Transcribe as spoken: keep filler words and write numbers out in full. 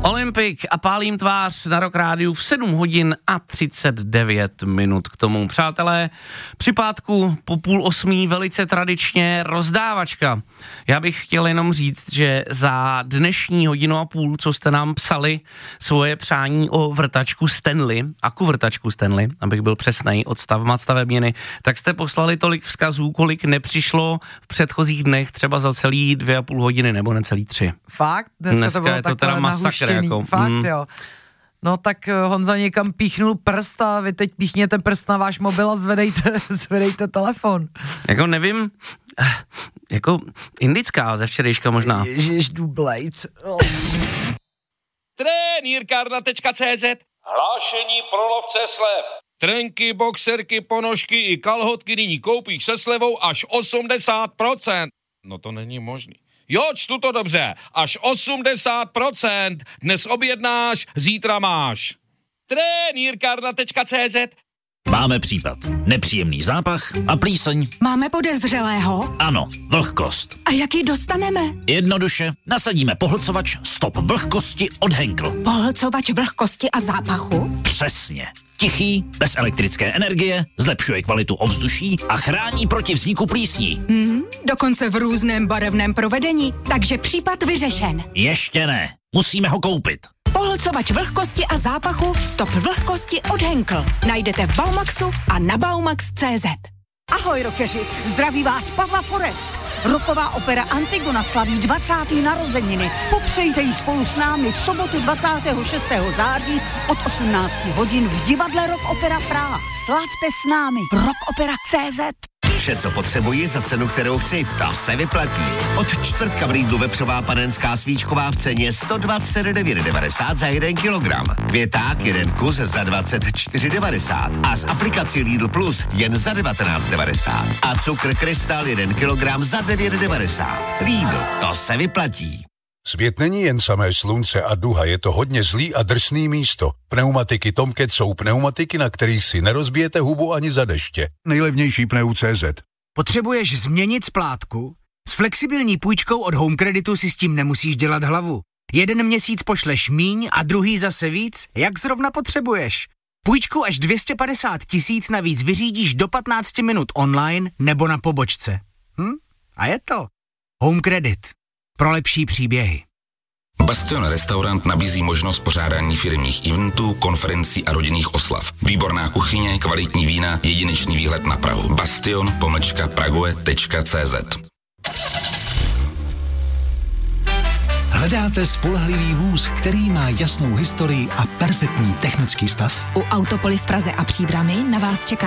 Olympik a pálím tvář na Rock Rádiu v sedm hodin a třicet devět minut k tomu. Přátelé, při pátku po půl osmí velice tradičně rozdávačka. Já bych chtěl jenom říct, že za dnešní hodinu a půl, co jste nám psali svoje přání o vrtačku Stanley, aku vrtačku Stanley, abych byl přesnej, od Stavmat stavebniny, tak jste poslali tolik vzkazů, kolik nepřišlo v předchozích dnech, třeba za celý dvě a půl hodiny nebo necelý tři. Fakt? Dneska, Dneska to bylo je to teda masakr. Jako, Fakt, mm. jo. No tak Honza někam píchnul prst a vy teď píchněte prst na váš mobil a zvedejte, zvedejte telefon. Jako nevím, jako indická ze včerejška možná. Ježiš, dublejt. Oh. Trenýrkárna tečka cé zet. Hlášení pro lovce slev. Trenky, boxerky, ponožky i kalhotky nyní koupíš se slevou až osmdesát procent. No to není možný. Jo, čtu to dobře. Až osmdesát procent. Dnes objednáš, zítra máš. Trenýrkárna tečka cé zet. Máme případ. Nepříjemný zápach a plíseň. Máme podezřelého? Ano, vlhkost. A jak ji dostaneme? Jednoduše nasadíme pohlcovač Stop vlhkosti od Henkel. Pohlcovač vlhkosti a zápachu? Přesně. Tichý, bez elektrické energie, zlepšuje kvalitu ovzduší a chrání proti vzniku plísní. Hmm, dokonce v různém barevném provedení, takže případ vyřešen. Ještě ne, musíme ho koupit. Pohlcovač vlhkosti a zápachu Stop vlhkosti od Henkel. Najdete v Baumaxu a na baumax tečka cé zet. Ahoj rockeři, zdraví vás Pavla Forest. Rocková opera Antigona slaví dvacáté narozeniny. Popřejte ji spolu s námi v sobotu dvacátého šestého září od osmnácti hodin v divadle Rock Opera Praha. Slavte s námi. Rockopera tečka cé zet. Vše, co potřebuji za cenu, kterou chci, to se vyplatí. Od čtvrtka v Lidlu vepřová panenská svíčková v ceně sto dvacet devět devadesát za jeden kilogram. Květák jeden kus za dvacet čtyři devadesát a z aplikací Lidl Plus jen za devatenáct devadesát. A cukr Krystal jeden kilogram za devět devadesát. Lidl, to se vyplatí. Svět není jen samé slunce a duha, je to hodně zlý a drsný místo. Pneumatiky Tomcat jsou pneumatiky, na kterých si nerozbijete hubu ani za deště. Nejlevnější pneu tečka cé zet. Potřebuješ změnit splátku? S flexibilní půjčkou od Home Creditu si s tím nemusíš dělat hlavu. Jeden měsíc pošleš míň a druhý zase víc, jak zrovna potřebuješ. Půjčku až dvě stě padesát tisíc navíc vyřídíš do patnáct minut online nebo na pobočce. Hm? A je to. Home Credit. Pro lepší příběhy. Bastion Restaurant nabízí možnost pořádání firemních eventů, konferencí a rodinných oslav. Výborná kuchyně, kvalitní vína, jedinečný výhled na Prahu. Bastion pomlčka prague tečka cé zet. Hledáte spolehlivý vůz, který má jasnou historii a perfektní technický stav? U Autopoly v Praze a Příbrami na vás čeká